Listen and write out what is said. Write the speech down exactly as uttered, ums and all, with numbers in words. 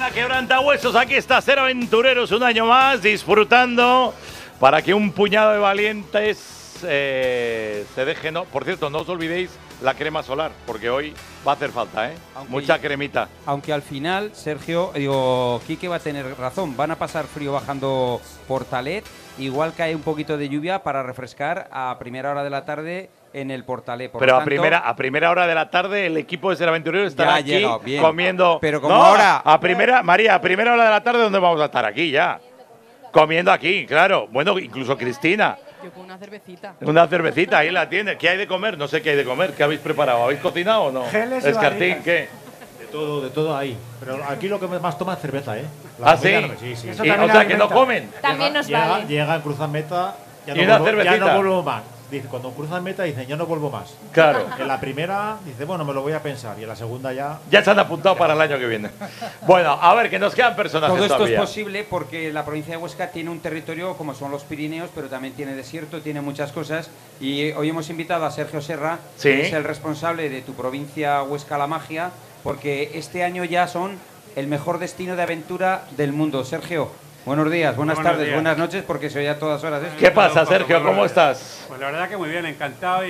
Venga, quebrantahuesos, aquí está Ser Aventureros un año más, disfrutando para que un puñado de valientes eh, se dejen. No, por cierto, no os olvidéis la crema solar, porque hoy va a hacer falta, ¿eh? Aunque, mucha cremita. Aunque al final, Sergio, digo, Quique va a tener razón, van a pasar frío bajando Portalet, igual cae un poquito de lluvia para refrescar a primera hora de la tarde en el Portalet. Por Pero lo a tanto, primera a primera hora de la tarde el equipo de Ser Aventurero estará Ya ha aquí llegado, bien. comiendo. Pero como no, ahora- a primera María, a primera hora de la tarde, ¿dónde vamos a estar? Aquí ya. Comiendo aquí, claro. Bueno, incluso Cristina. Yo con una cervecita. Una cervecita, ahí la tiene. ¿Qué hay de comer? No sé qué hay de comer. ¿Qué habéis preparado? ¿Habéis cocinado o no? Geles y Escartín, barritas. ¿qué? De todo, de todo ahí. Pero aquí lo que más toma es cerveza, ¿eh? ¿Ah, sí? comida no- sí, sí. Eso Y, también o sea, que no alimenta. comen. También nos llega, vale. llega, cruzan meta, ya Y no, una vuelvo, ya cervecita. no vuelvo más. Dice, cuando cruzan meta dicen, yo no vuelvo más. Claro. En la primera dice, bueno, me lo voy a pensar. Y en la segunda ya… Ya se han apuntado para el año que viene. Bueno, a ver, que nos quedan personajes todo esto todavía. es posible porque la provincia de Huesca tiene un territorio como son los Pirineos, pero también tiene desierto, tiene muchas cosas. Y hoy hemos invitado a Sergio Serra, Sí. que es el responsable de tu provincia Huesca La Magia, porque este año ya son el mejor destino de aventura del mundo. Sergio, buenos días, buenas Buenos tardes, días. buenas noches, porque se oye a todas horas esto. ¿Qué pasa, Sergio? ¿Cómo estás? Pues la verdad que muy bien, encantado.